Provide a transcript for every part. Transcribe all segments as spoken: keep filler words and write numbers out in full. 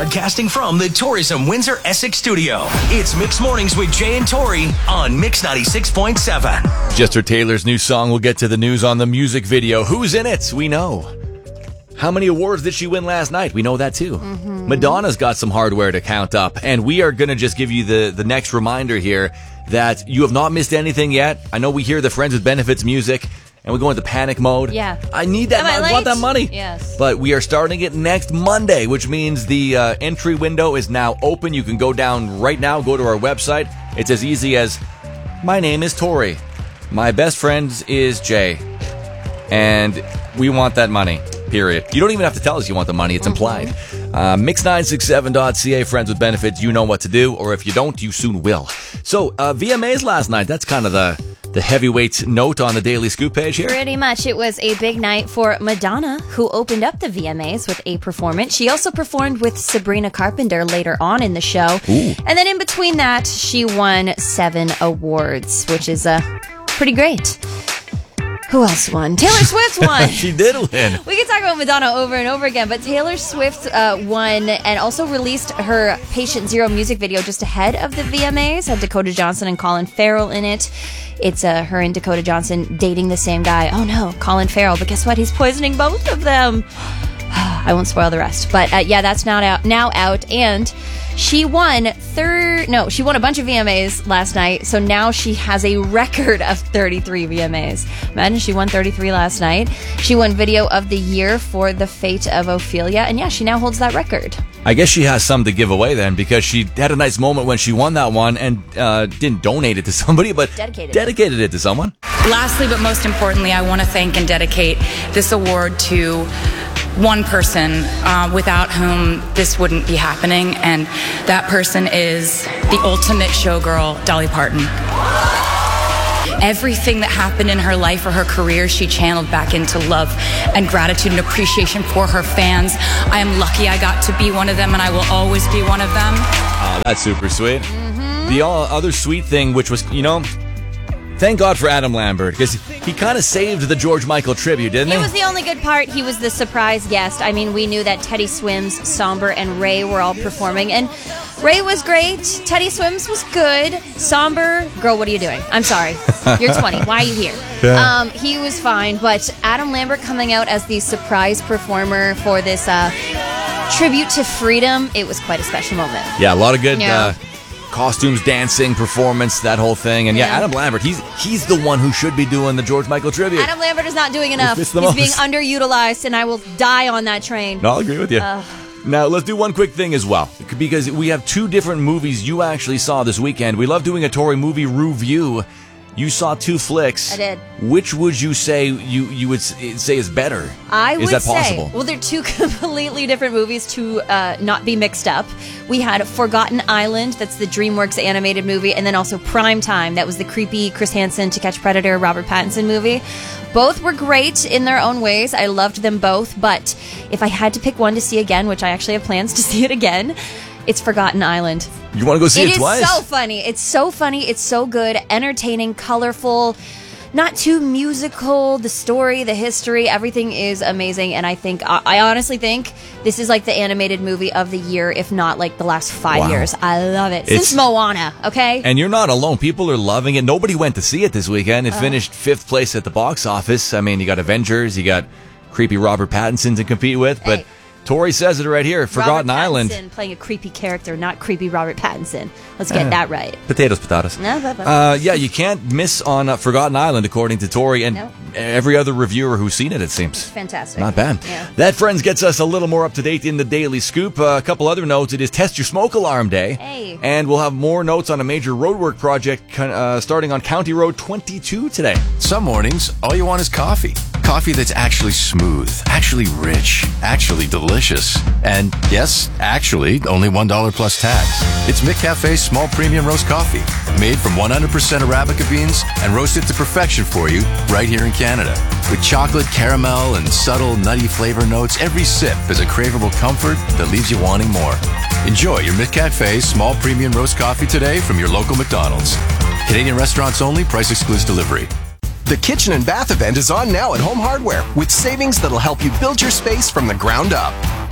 Broadcasting from the Tourism Windsor Essex studio, it's Mix Mornings with Jay and Tori on Mix ninety-six point seven. Just heard Taylor's new song. We'll get to the news on the music video. Who's in it? We know. How many awards did she win last night? We know that too. Mm-hmm. Madonna's got some hardware to count up. And we are going to just give you the, the next reminder here that you have not missed anything yet. I know we hear the Friends with Benefits music and we go into panic mode. Yeah. I need that. Am I I late? want that money. Yes. But we are starting it next Monday, which means the uh, entry window is now open. You can go down right now, go to our website. It's as easy as, my name is Tori. My best friend is Jay. And we want that money. Period. You don't even have to tell us you want the money. It's implied. Mm-hmm. Uh, mix nine six seven dot c a, Friends with Benefits. You know what to do. Or if you don't, you soon will. So, uh, V M As last night. That's kind of the, the heavyweight note on the Daily Scoop page here. Pretty much. It was a big night for Madonna, who opened up the V M As with a performance. She also performed with Sabrina Carpenter later on in the show. Ooh. And then in between that, she won seven awards, which is uh, pretty great. Who else won? Taylor Swift won. She did win. We can talk about Madonna over and over again, but Taylor Swift uh, won and also released her Patient Zero music video just ahead of the V M As. Had Dakota Johnson and Colin Farrell in it. It's uh, her and Dakota Johnson dating the same guy. Oh no, Colin Farrell. But guess what? He's poisoning both of them. I won't spoil the rest. But uh, yeah, that's not out now out. And she won third. No, she won a bunch of V M As last night. So now she has a record of thirty-three V M As. Imagine she won thirty-three last night. She won Video of the Year for The Fate of Ophelia. And yeah, she now holds that record. I guess she has some to give away then, because she had a nice moment when she won that one and uh, didn't donate it to somebody, but dedicated, dedicated it. it to someone. Lastly, but most importantly, I want to thank and dedicate this award to one person uh, without whom this wouldn't be happening, and that person is the ultimate showgirl, Dolly Parton. Everything that happened in her life or her career, she channeled back into love and gratitude and appreciation for her fans. I am lucky I got to be one of them, and I will always be one of them. Oh, that's super sweet. Mm-hmm. The all other sweet thing, which was, you know, thank God for Adam Lambert, because he kind of saved the George Michael tribute, didn't he? He was the only good part. He was the surprise guest. I mean, we knew that Teddy Swims, Somber, and Ray were all performing, and Ray was great. Teddy Swims was good. Somber, girl, what are you doing? I'm sorry. You're twenty. Why are you here? Yeah. Um, he was fine, but Adam Lambert coming out as the surprise performer for this uh, tribute to freedom, it was quite a special moment. Yeah, a lot of good yeah. uh, costumes, dancing, performance, that whole thing. And yeah, yeah, Adam Lambert, he's he's the one who should be doing the George Michael tribute. Adam Lambert is not doing enough. He's most. being underutilized, and I will die on that train. No, I'll agree with you. Uh, Now, let's do one quick thing as well, because we have two different movies you actually saw this weekend. We love doing a Tori movie review. You saw two flicks. I did. Which would you say you, you would say is better? I is would that say, possible? well, they're two completely different movies to uh, not be mixed up. We had Forgotten Island, that's the DreamWorks animated movie, and then also Prime Time, that was the creepy Chris Hansen, To Catch a Predator, Robert Pattinson movie. Both were great in their own ways. I loved them both, but if I had to pick one to see again, which I actually have plans to see it again, it's Forgotten Island. You want to go see it, it twice? It is so funny. It's so funny. It's so good. Entertaining, colorful, not too musical. The story, the history, everything is amazing. And I think, I honestly think this is like the animated movie of the year, if not like the last five wow. years. I love it. It's, Since Moana, okay? And you're not alone. People are loving it. Nobody went to see it this weekend. It uh, finished fifth place at the box office. I mean, you got Avengers, you got creepy Robert Pattinson to compete with, but... Hey. Tori says it right here. Forgotten Robert Island. Pattinson playing a creepy character, not creepy Robert Pattinson. Let's get uh, that right. Potatoes, potatoes. No, but, but. Uh, yeah, you can't miss on uh, Forgotten Island, according to Tori and nope. every other reviewer who's seen it, it seems. Fantastic. Not bad. Yeah. That, friends, gets us a little more up to date in the Daily Scoop. Uh, a couple other notes. It is Test Your Smoke Alarm Day. Hey. And we'll have more notes on a major roadwork project uh, starting on County Road twenty-two today. Some mornings, all you want is coffee. Coffee that's actually smooth, actually rich, actually delicious. And yes, actually, only one dollar plus tax. It's McCafe's small premium roast coffee, made from one hundred percent Arabica beans and roasted to perfection for you right here in Canada. With chocolate, caramel, and subtle nutty flavor notes, every sip is a craveable comfort that leaves you wanting more. Enjoy your McCafe's small premium roast coffee today from your local McDonald's. Canadian restaurants only, price excludes delivery. The Kitchen and Bath event is on now at Home Hardware with savings that'll help you build your space from the ground up.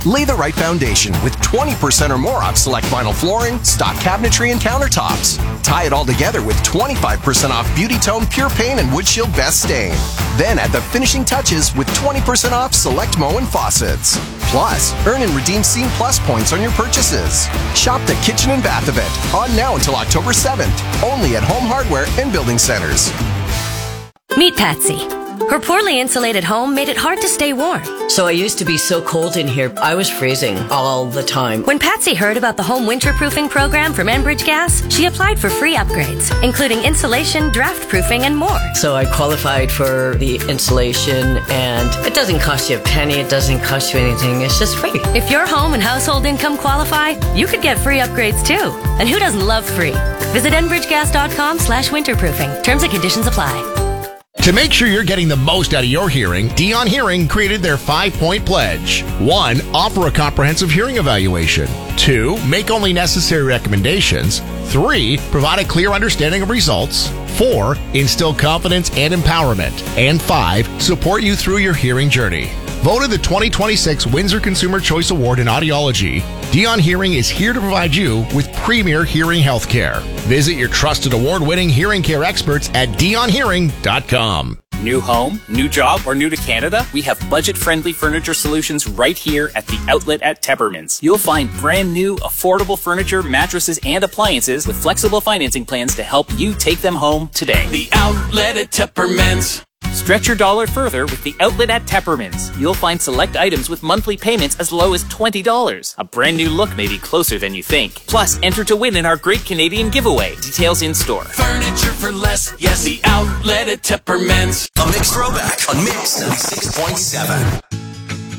Lay the right foundation with twenty percent or more off select vinyl flooring, stock cabinetry, and countertops. Tie it all together with twenty-five percent off Beauty Tone Pure Paint and Wood Shield Best Stain. Then add the finishing touches with twenty percent off select Moen faucets. Plus, earn and redeem Scene Plus points on your purchases. Shop the kitchen and bath event on now until October seventh, only at Home Hardware and Building Centers. Meet Patsy. Her poorly insulated home made it hard to stay warm. So I used to be so cold in here, I was freezing all the time. When Patsy heard about the home winterproofing program from Enbridge Gas, she applied for free upgrades, including insulation, draft proofing, and more. So I qualified for the insulation, and it doesn't cost you a penny, it doesn't cost you anything, it's just free. If your home and household income qualify, you could get free upgrades too. And who doesn't love free? Visit enbridgegas.com slash winterproofing. Terms and conditions apply. To make sure you're getting the most out of your hearing, Dion Hearing created their five-point pledge. One, offer a comprehensive hearing evaluation. Two, make only necessary recommendations. Three, provide a clear understanding of results. Four, instill confidence and empowerment. And five, support you through your hearing journey. Voted the twenty twenty-six Windsor Consumer Choice Award in Audiology, Dion Hearing is here to provide you with premier hearing health care. Visit your trusted award-winning hearing care experts at dion hearing dot com. New home, new job, or new to Canada? We have budget-friendly furniture solutions right here at the outlet at Teppermans. You'll find brand new, affordable furniture, mattresses, and appliances with flexible financing plans to help you take them home today. The outlet at Teppermans. Stretch your dollar further with the outlet at Teppermans. You'll find select items with monthly payments as low as twenty dollars. A brand new look may be closer than you think. Plus, enter to win in our Great Canadian Giveaway. Details in store. Furniture for less. Yes, the outlet at Teppermans. A mixed throwback on Mix ninety-six point seven.